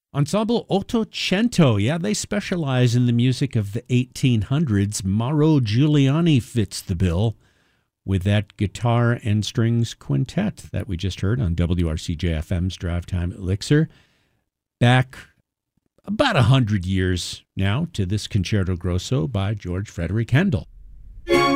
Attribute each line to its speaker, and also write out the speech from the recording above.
Speaker 1: Ensemble Ottocento, yeah, they specialize in the music of the 1800s. Mauro Giuliani fits the bill with that guitar and strings quintet that we just heard on WRCJ-FM's Drive Time Elixir. Back about 100 years now to this Concerto Grosso by George Frederick Handel.